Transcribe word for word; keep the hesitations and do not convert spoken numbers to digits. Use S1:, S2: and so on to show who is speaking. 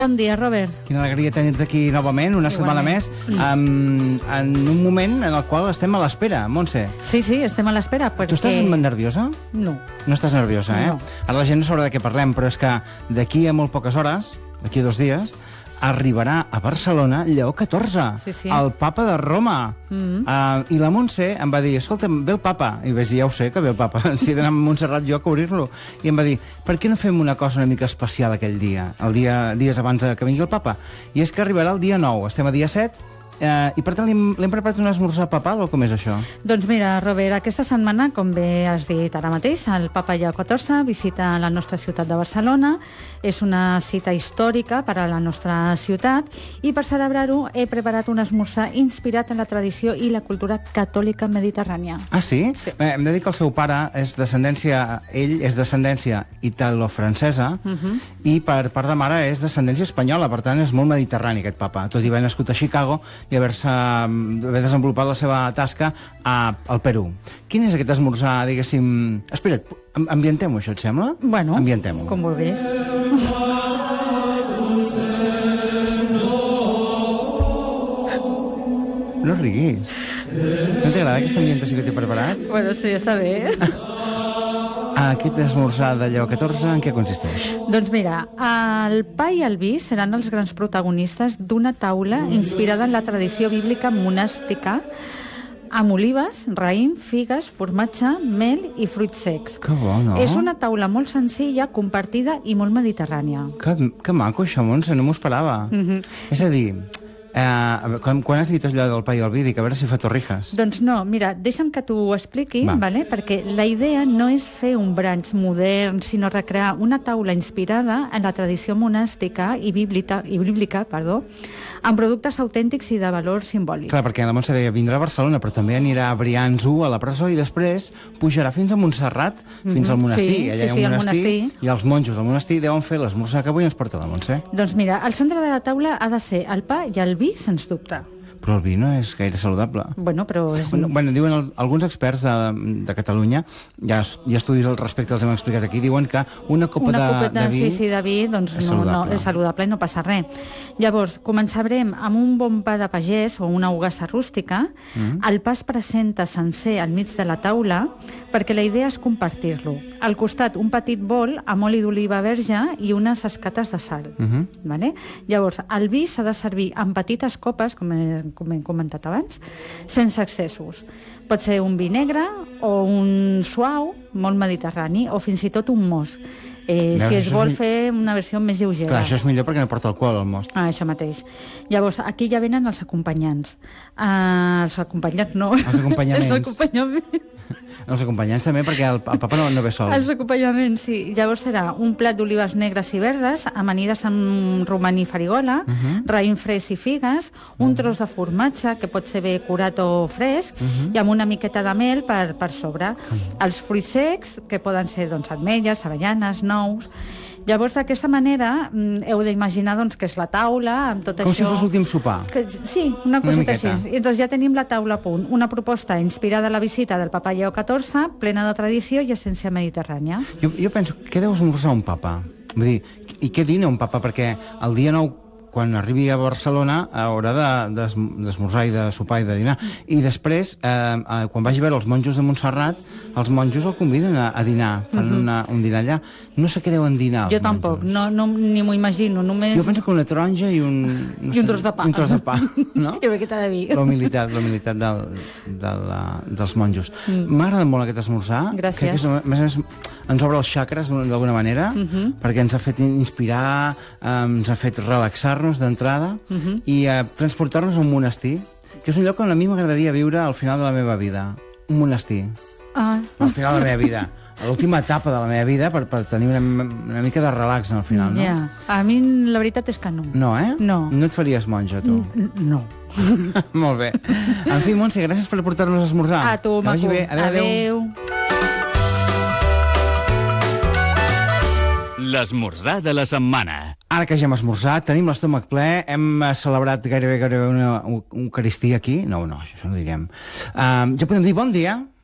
S1: Bon dia, Robert.
S2: Quina alegria tenir-te aquí novament, una setmana més, um, en un moment en el qual estem a l'espera, Montse.
S1: Sí, sí, estem a l'espera. Perquè...
S2: Tu estàs nerviosa?
S1: No.
S2: No estàs nerviosa, eh?
S1: No.
S2: Ara la gent no sabrà de què parlem, però és que d'aquí a molt poques hores, d'aquí a dos dies, arribarà a Barcelona Lleó catorze,
S1: Sí, sí.
S2: el papa de Roma.
S1: Mm.
S2: Uh, I la Montse em va dir, escolta, ve el papa. I vaig dir, ja ho sé que ve el papa, si he d'anar a Montserrat jo a cobrir-lo. I em va dir, per què no fem una cosa una mica especial aquell dia, el dia dies abans que vingui el papa? I és que arribarà el dia nou, estem a dia set, Uh, i per tant li hem, li hem preparat un esmorzar papal o com és això?
S1: Doncs mira, Robert, aquesta setmana, com bé has dit ara mateix, el papa Lleó catorze visita la nostra ciutat de Barcelona. És una cita històrica per a la nostra ciutat i per celebrar-ho he preparat un esmorzar inspirat en la tradició i la cultura catòlica mediterrània.
S2: Ah, sí?
S1: Sí.
S2: Bé, hem de dir que el seu pare és descendència, ell és descendència italo-francesa
S1: Uh-huh.
S2: i per part de mare és descendència espanyola, per tant és molt mediterrani aquest papa, tot i haver nascut a Chicago i haver-se haver desenvolupat la seva tasca a, al Perú. Quin és aquest esmorzar, diguéssim... Espera't, am- ambientem-ho, això, et sembla?
S1: Bueno,
S2: Ambientem-ho.
S1: com vulguis.
S2: No riguis. No t'agrada aquesta ambientació que t'he preparat?
S1: Bueno, sí, està bé.
S2: Aquest esmorzar de Lleó catorze, en què consisteix?
S1: Doncs mira, el pa i el vi seran els grans protagonistes d'una taula inspirada en la tradició bíblica monàstica amb olives, raïm, figues, formatge, mel i fruits secs.
S2: Que bo, no?
S1: És una taula molt senzilla, compartida i molt mediterrània.
S2: Que, que maco, això, Montse, no m'ho esperava.
S1: Mhm.
S2: És a dir, eh, quan, quan has dit allò del pa i el vi, dic, a veure si fa torrijas.
S1: Doncs no, mira, deixa'm que t'ho expliqui,
S2: Va.
S1: vale? Perquè la idea no és fer un brunch modern, sinó recrear una taula inspirada en la tradició monàstica i bíblica, i bíblica perdó, amb productes autèntics i de valor simbòlic.
S2: Clar, perquè la Montse deia, vindrà a Barcelona, però també anirà a Brians u, a la presó, i després pujarà fins a Montserrat, fins al monestir.
S1: Sí,
S2: Allà
S1: sí,
S2: hi ha
S1: sí,
S2: un
S1: al
S2: monestir,
S1: monestir.
S2: i els monjos del monestir deuen fer l'esmorzar que avui ens porta la Montse.
S1: Doncs mira, al centre de la taula ha de ser el pa i el vi, sens dubte.
S2: Però el vi no és gaire saludable.
S1: Bueno, però... És...
S2: Bueno, bueno, diuen el, alguns experts de, de Catalunya, ja, hi ha estudis al respecte, els hem explicat aquí, diuen que una copa
S1: una
S2: de,
S1: copeta,
S2: de vi...
S1: sí, sí, de vi, doncs
S2: és
S1: no, no,
S2: saludable.
S1: és saludable i no passa res. Llavors, començarem amb un bon pa de pagès o una hogassa rústica.
S2: Mm.
S1: El pa es presenta sencer al mig de la taula perquè la idea és compartir-lo. Al costat, un petit bol amb oli d'oliva verge i unes escates de sal.
S2: Mhm.
S1: Vale? Llavors, el vi s'ha de servir en petites copes, com he, com he comentat abans, sense excessos. Pot ser un vi negre o un suau, molt mediterrani, o fins i tot un most. Eh,
S2: Veus,
S1: si
S2: això
S1: es vol
S2: és mi-
S1: fer una versió més lleugera.
S2: Clar, això és millor perquè no porta alcohol al most.
S1: Ah, això mateix. Llavors, aquí ja venen els acompanyants. Uh, els acompanyants no.
S2: Els acompanyaments.
S1: Els acompanyaments.
S2: Els acompanyants també, perquè el, el papa no, no ve sol.
S1: Els acompanyaments, sí. Llavors serà un plat d'olives negres i verdes, amanides amb romaní i farigola, uh -huh. raïm fresc i figues, un tros de formatge, que pot ser bé curat o fresc, uh -huh. i amb una miqueta de mel per, per sobre. Uh -huh. Els fruits secs, que poden ser doncs, ametlles, avellanes, nous... Llavors, d'aquesta manera, mm, heu d'imaginar doncs, que és la taula, amb tot
S2: Com
S1: això...
S2: si fos l'últim sopar.
S1: Que, sí, una
S2: Una
S1: coseta
S2: miqueta.
S1: així. I doncs ja tenim la taula a punt. Una proposta inspirada en la visita del papa Lleó catorze, plena de tradició i essència mediterrània.
S2: Jo, jo penso, què deu esmorzar un papa? Vull dir, i què dina un papa? Perquè el dia nou, quan arribi a Barcelona, haurà de- d'es- d'esmorzar i de sopar i de dinar. I després, eh, eh, quan vagi a veure els monjos de Montserrat, els monjos el conviden a, a dinar, fan uh -huh. una, un dinar allà. No sé què deuen dinar els
S1: Jo tampoc,
S2: monjos.
S1: no, no, ni m'ho imagino, només...
S2: Jo penso que una taronja i un... No
S1: I un tros de pa.
S2: Un tros de pa, no?
S1: I una miqueta de vi.
S2: La humilitat, la humilitat del, de la, dels monjos. M'ha agradat molt aquest esmorzar.
S1: Gràcies.
S2: Crec que és, a més a més, ens obre els xacres d'alguna manera,
S1: Mhm.
S2: perquè ens ha fet inspirar, eh, ens ha fet relaxar-nos d'entrada
S1: Mhm.
S2: i eh, transportar-nos a un monestir, que és un lloc on a mi m'agradaria viure al final de la meva vida. Un monestir.
S1: Ah,
S2: Al final de la meva vida. A l'última etapa de la meva vida, per, per tenir una, una mica de relax al final, no?
S1: ja. A mi la veritat és que no.
S2: No, eh?
S1: No.
S2: No et faries monja, tu?
S1: N- No.
S2: Molt bé. En fi, Montse, gràcies per portar-nos a esmorzar.
S1: A tu,
S2: Que vagi
S1: maco.
S2: bé. Adéu, adéu.
S1: Adéu.
S3: L'esmorzar de la setmana.
S2: Ara que ja hem esmorzat, tenim l'estómac ple, hem eh, celebrat gairebé, gairebé una eucaristia aquí. No, no, això no ho direm. Um, ja podem dir bon dia.